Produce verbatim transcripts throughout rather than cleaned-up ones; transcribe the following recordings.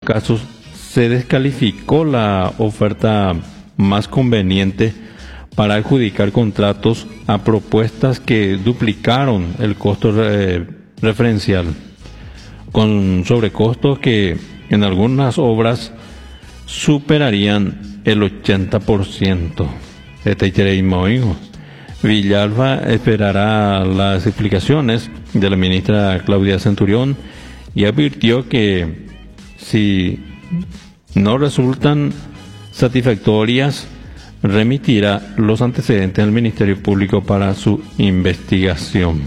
casos se descalificó la oferta más conveniente para adjudicar contratos a propuestas que duplicaron el costo re- referencial, con sobrecostos que en algunas obras superarían el ochenta por ciento. Este mismo Villalba esperará las explicaciones de la ministra Claudia Centurión y advirtió que si no resultan satisfactorias, remitirá los antecedentes al Ministerio Público para su investigación.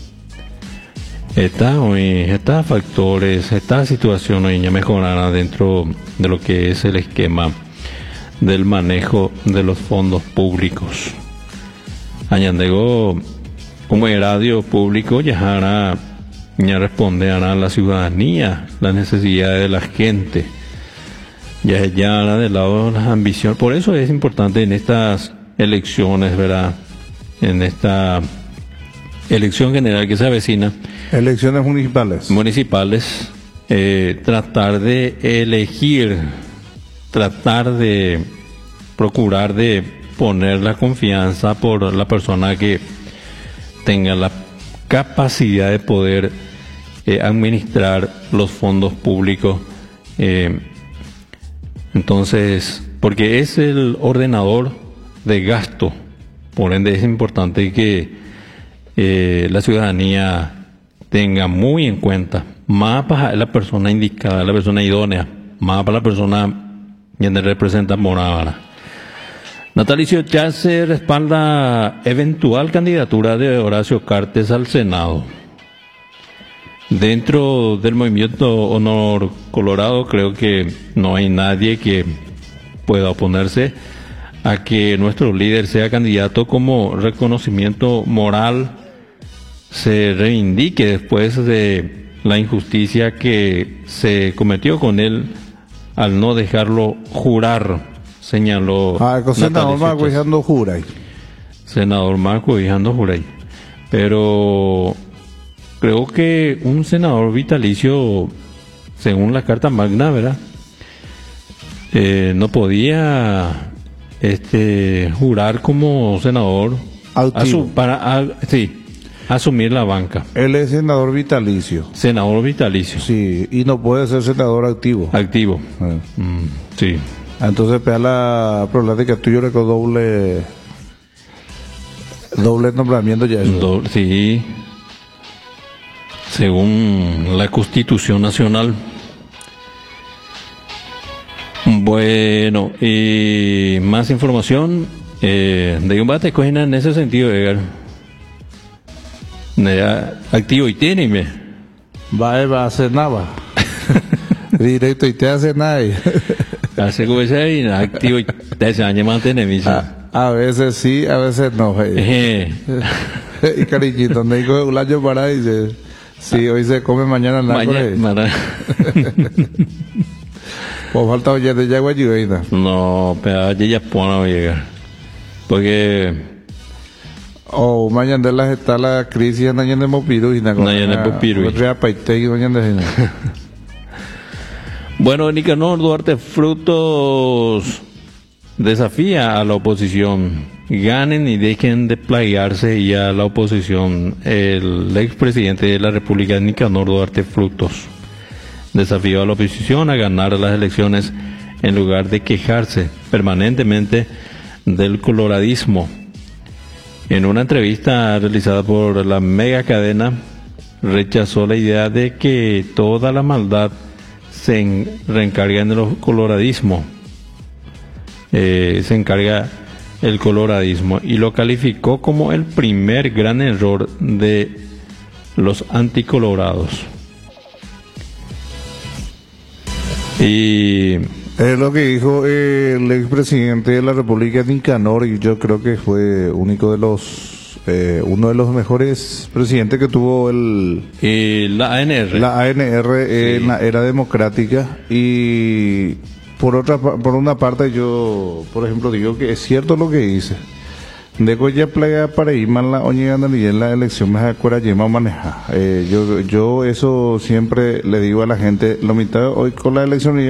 Esta, estos factores, esta situación hoy ya mejorará dentro de lo que es el esquema del manejo de los fondos públicos. Añandego, como erario público, ya hará, ya responderá a la ciudadanía, las necesidades de la gente. Ya ya hará de lado las ambiciones. Por eso es importante en estas elecciones, ¿verdad? En esta elección general que se avecina. Elecciones municipales. Municipales, eh, tratar de elegir, tratar de procurar de poner la confianza por la persona que tenga la capacidad de poder eh, administrar los fondos públicos. Eh, entonces, porque es el ordenador de gasto, por ende es importante que eh, la ciudadanía tenga muy en cuenta, más para la persona indicada, la persona idónea, más para la persona quien representa morada. Natalicio, ya se respalda eventual candidatura de Horacio Cartes al Senado. Dentro del movimiento Honor Colorado creo que no hay nadie que pueda oponerse a que nuestro líder sea candidato, como reconocimiento moral se reivindique después de la injusticia que se cometió con él al no dejarlo jurar, señaló. Ah, el senador Marco Hijando Juray. Senador Marco Hijando Juray. Pero creo que un senador vitalicio, según la Carta Magna, ¿verdad? Eh, no podía este jurar como senador a su, para a, sí, asumir la banca. Él es senador vitalicio. Senador vitalicio. Sí, y no puede ser senador activo. Activo. Eh. Mm, sí. Entonces, pega la problemática tuyo con doble doble nombramiento ya. Do, sí. Según la Constitución Nacional. Bueno, y más información eh, de un bate cogina en ese sentido, Edgar. Activo y tiene me va va a hacer nada directo y te hace nada hace como ese activo y te hace año mantener a, a veces sí, a veces no. Y cariñito me dijo un año para y dice sí, hoy se come, mañana nada. Mañana pues falta oye de yagua yueina. No, pero allí ya puedo llegar porque oh, mañana de las está la crisis mañana de Mopiru y nada. Mañana de Mopiru. Bueno, Nicanor Duarte Frutos desafía a la oposición. Ganen y dejen de plagiarse y a la oposición. El expresidente de la República, Nicanor Duarte Frutos, desafió a la oposición a ganar las elecciones en lugar de quejarse permanentemente del coloradismo. En una entrevista realizada por la mega cadena, rechazó la idea de que toda la maldad se reencarga en el coloradismo. Eh, se encarga el coloradismo y lo calificó como el primer gran error de los anticolorados. Y es lo que dijo el expresidente de la República, Nicanor, y yo creo que fue único de los eh, uno de los mejores presidentes que tuvo el y la A N R la A N R sí. En la era democrática. Y por otra por una parte yo por ejemplo digo que es cierto lo que dice de que ya plaga para ir mal la oña en la elección me acuerda lleva manejar. Eh, yo yo eso siempre le digo a la gente lo mitad hoy con la elección